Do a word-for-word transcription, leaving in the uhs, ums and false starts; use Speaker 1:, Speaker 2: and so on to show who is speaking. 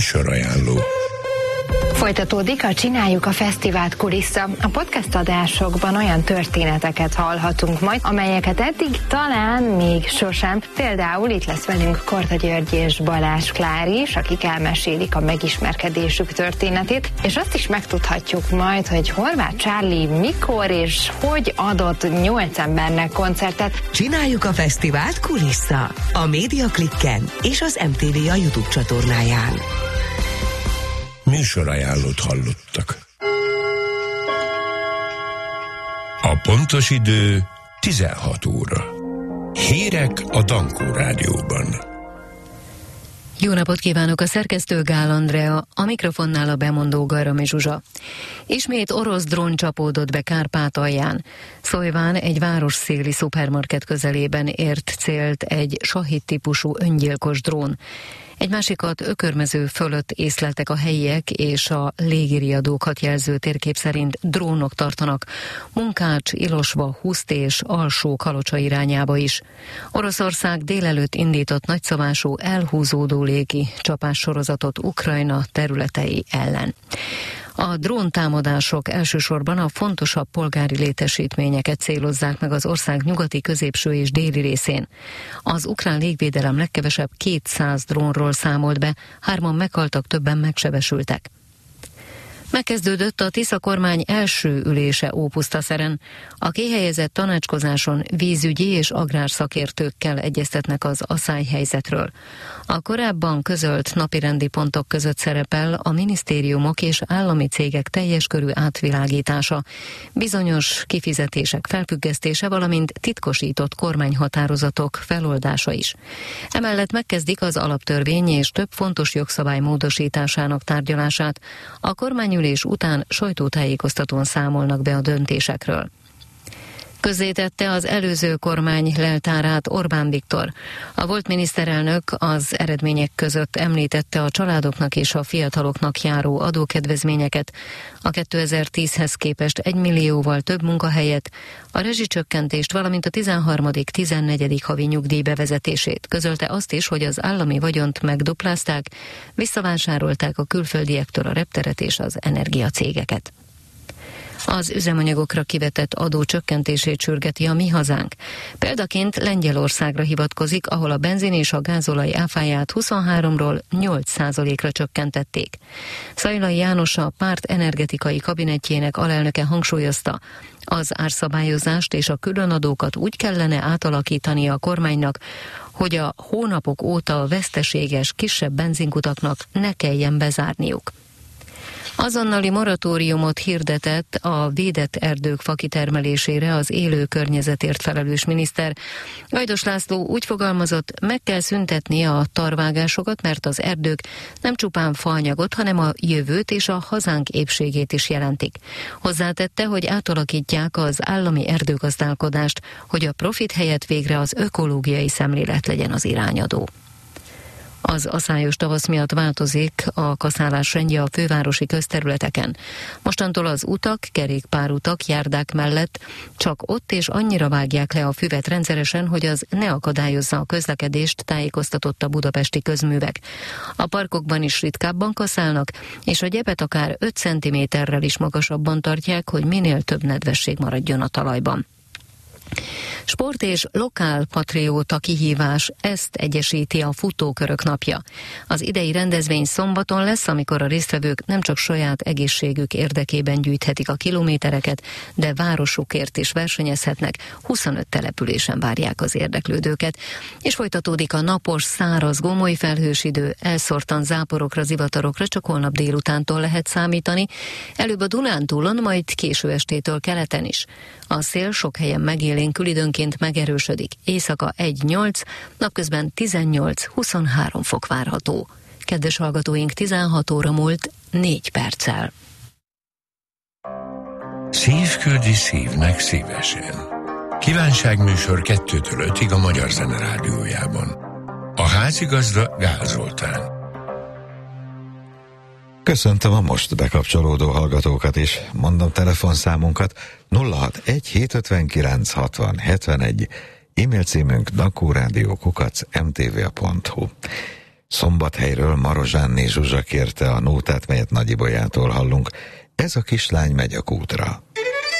Speaker 1: Műsorajánló.
Speaker 2: Folytatódik a Csináljuk a Fesztivált kulissza. A podcast adásokban olyan történeteket hallhatunk majd, amelyeket eddig talán még sosem. Például itt lesz velünk Korda György és Balázs Klári is, akik elmesélik a megismerkedésük történetét, és azt is megtudhatjuk majd, hogy Horváth Charlie mikor és hogy adott nyolc embernek koncertet.
Speaker 3: Csináljuk a Fesztivált kulissza a Média Klikken és az em té vé a YouTube csatornáján.
Speaker 1: Műsorajánlót hallottak. A pontos idő tizenhat óra. Hírek a Dankó Rádióban.
Speaker 4: Jó napot kívánok, a szerkesztő Gál Andrea, a mikrofonnál a bemondó Garami Zsuzsa. Ismét orosz drón csapódott be Kárpátalján. Szojván egy városszéli szupermarket közelében ért célt egy Sahid típusú öngyilkos drón. Egy másikat Ökörmező fölött észleltek a helyiek, és a légiriadókat jelző térkép szerint drónok tartanak Munkács, Ilosva, Huszt és Alsó-Kalocsa irányába is. Oroszország délelőtt indított nagyszabású elhúzódó légi csapássorozatot Ukrajna területei ellen. A dróntámadások elsősorban a fontosabb polgári létesítményeket célozzák meg az ország nyugati, középső és déli részén. Az ukrán légvédelem legkevesebb kétszáz drónról számolt be, hárman meghaltak, többen megsebesültek. Megkezdődött a Tisza kormány első ülése Ópusztaszeren. A kihelyezett tanácskozáson vízügyi és agrárszakértőkkel egyeztetnek az aszályhelyzetről. A korábban közölt napirendi pontok között szerepel a minisztériumok és állami cégek teljes körű átvilágítása, bizonyos kifizetések felfüggesztése, valamint titkosított kormányhatározatok feloldása is. Emellett megkezdik az alaptörvény és több fontos jogszabály módosításának tárgyalását. A kormány ülés után sajtótájékoztatón számolnak be a döntésekről. Közzétette az előző kormány leltárát Orbán Viktor. A volt miniszterelnök az eredmények között említette a családoknak és a fiataloknak járó adókedvezményeket, a kétezer-tízhez képest egy millióval több munkahelyet, a rezsicsökkentést, valamint a tizenharmadik-tizennegyedik havi nyugdíj bevezetését. Közölte azt is, hogy az állami vagyont megduplázták, visszavásárolták a külföldiektől a repteret és az energiacégeket. Az üzemanyagokra kivetett adó csökkentését sürgeti a Mi Hazánk. Példaként Lengyelországra hivatkozik, ahol a benzin és a gázolaj áfáját huszonháromról nyolc százalékra csökkentették. Szajlai János, a párt energetikai kabinetjének alelnöke hangsúlyozta, az árszabályozást és a különadókat úgy kellene átalakítani a kormánynak, hogy a hónapok óta veszteséges kisebb benzinkutaknak ne kelljen bezárniuk. Azonnali moratóriumot hirdetett a védett erdők fakitermelésére az élő környezetért felelős miniszter. Gajdos László úgy fogalmazott, meg kell szüntetni a tarvágásokat, mert az erdők nem csupán faanyagot, hanem a jövőt és a hazánk épségét is jelentik. Hozzátette, hogy átalakítják az állami erdőgazdálkodást, hogy a profit helyett végre az ökológiai szemlélet legyen az irányadó. Az aszályos tavasz miatt változik a kaszálás rendje a fővárosi közterületeken. Mostantól az utak, kerékpárutak, járdák mellett csak ott és annyira vágják le a füvet rendszeresen, hogy az ne akadályozza a közlekedést, tájékoztatott a budapesti közművek. A parkokban is ritkábban kaszálnak, és a gyepet akár öt centiméterrel is magasabban tartják, hogy minél több nedvesség maradjon a talajban. Sport és lokál patrióta kihívás, ezt egyesíti a Futókörök napja. Az idei rendezvény szombaton lesz, amikor a résztvevők nem csak saját egészségük érdekében gyűjthetik a kilométereket, de városukért is versenyezhetnek, huszonöt településen várják az érdeklődőket. És folytatódik a napos, száraz, gomoly felhős idő, elszórtan záporokra, zivatarokra csak holnap délutántól lehet számítani, előbb a Dunántúlon, majd késő estétől keleten is. A szél sok helyen megélénkül, időnként megerősödik. Éjszaka egy-nyolc, napközben tizennyolc-huszonhárom fok várható. Kedves hallgatóink, tizenhat óra múlt négy perccel.
Speaker 1: Szív küldi szívnek szívesen. Kívánságműsor kettőtől ötig a Magyar Zene Rádiójában. A házigazda Gál Zoltán.
Speaker 5: Köszöntöm a most bekapcsolódó hallgatókat is. Mondom telefonszámunkat nulla hatvanegy hétszázötvenkilenc hatvan hetvenegy, e-mail címünk dankórádió kukac em té vé pont hu. Szombathelyről Marozsánné Zsuzsa kérte a nótát, melyet Nagy Ibolyától hallunk. Ez a kislány megy a kútra.